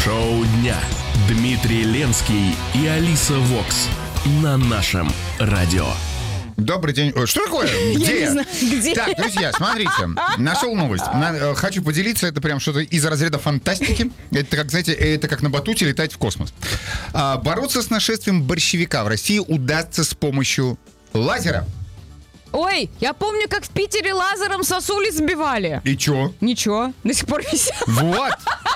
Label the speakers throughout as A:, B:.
A: Шоу дня. Дмитрий Ленский и Алиса Вокс на нашем радио.
B: Добрый день. Что такое? Где я?
C: Не знаю, где.
B: Так, друзья, смотрите. Нашел новость. Хочу поделиться. Это прям что-то из разряда фантастики. Это, как, знаете, это как на батуте летать в космос. Бороться с нашествием борщевика в России удастся с помощью лазера.
C: Ой, я помню, как в Питере лазером сосули сбивали.
B: И чё?
C: Ничего, до сих пор висят.
B: Вот.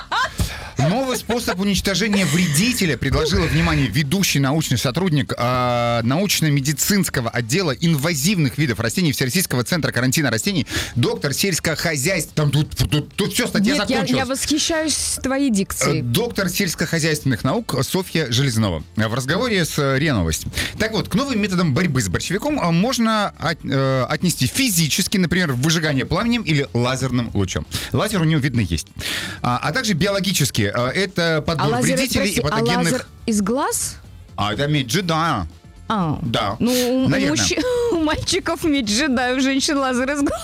B: Новый способ уничтожения вредителя предложила, внимание, ведущий научный сотрудник научно-медицинского отдела инвазивных видов растений Всероссийского центра карантина растений, доктор сельскохозяйственных... Там тут все, статья закончилась.
C: Я восхищаюсь твоей дикцией.
B: Доктор сельскохозяйственных наук Софья Железнова в разговоре с РИА Новости. Так вот, к новым методам борьбы с борщевиком можно отнести физически, например, выжигание пламенем или лазерным лучом. Лазер у него, видно, есть. А также биологически. Это подбор вредителей и патогенных...
C: А лазер из глаз?
B: Это медь джедая. Да.
C: Ну,
B: наверное.
C: у мальчиков медь джедая, у женщин лазер из глаз.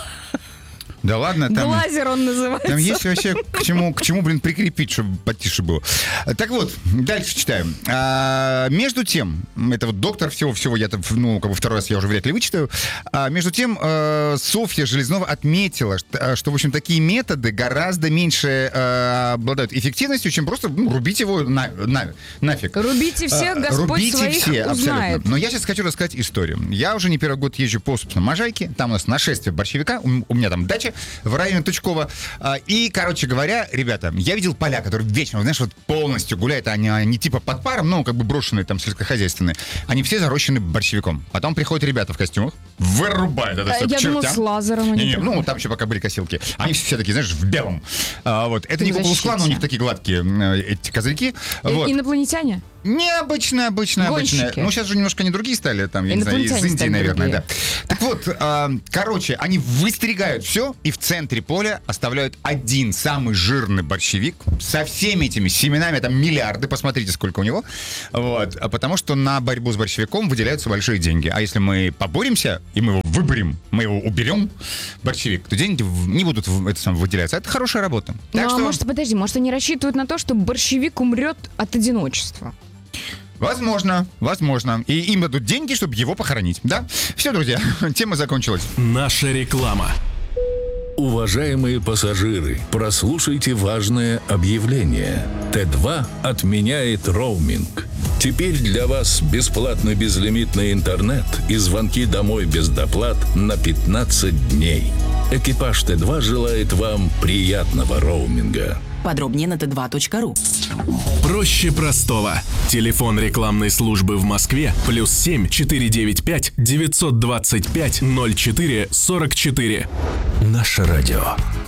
B: Да ладно, там...
C: Глазер он называется.
B: Там есть вообще к чему, прикрепить, чтобы потише было. Так вот, дальше читаем. Между тем, это вот доктор всего, я второй раз я уже вряд ли вычитаю. Между тем, Софья Железнова отметила, что, в общем, такие методы гораздо меньше обладают эффективностью, чем просто рубить его нафиг.
C: Рубите всех, Господь
B: рубите
C: своих
B: все,
C: узнает.
B: абсолютно. Но я сейчас хочу рассказать историю. Я уже не первый год езжу по, собственно, Можайке. Там у нас нашествие борщевика. У меня там дача в районе Тучкова. И, короче говоря, ребята, я видел поля, которые вечером, знаешь, вот полностью гуляют. Они типа под паром, но как бы брошенные там сельскохозяйственные. Они все зарощены борщевиком. Потом приходят ребята в костюмах, вырубают это все к чертям.
C: Я думал, с лазером они
B: ну, там еще пока были косилки. Они все такие, знаешь, в белом. Вот. Это не куклус-клан, у них такие гладкие эти козырьки. Вот.
C: Инопланетяне?
B: Необычно. Ну, сейчас же немножко не другие стали, там, я не знаю, из Индии, наверное, да. Так вот, короче, они выстригают все и в центре поля оставляют один самый жирный борщевик со всеми этими семенами, там миллиарды, посмотрите, сколько у него. Вот. Потому что на борьбу с борщевиком выделяются большие деньги. А если мы поборемся, и мы его выберем, мы его уберем, борщевик, то деньги не будут выделяться. Это хорошая работа. Так что...
C: может, подожди, может, они рассчитывают на то, что борщевик умрет от одиночества?
B: Возможно. И им дадут деньги, чтобы его похоронить. Да? Все, друзья, тема закончилась.
A: Наша реклама.
D: Уважаемые пассажиры, прослушайте важное объявление. Т2 отменяет роуминг. Теперь для вас бесплатный безлимитный интернет и звонки домой без доплат на 15 дней. Экипаж Т2 желает вам приятного роуминга.
E: Подробнее на t2.ru.
A: Проще простого. Телефон рекламной службы в Москве +7 495 925 04 44. Наше радио.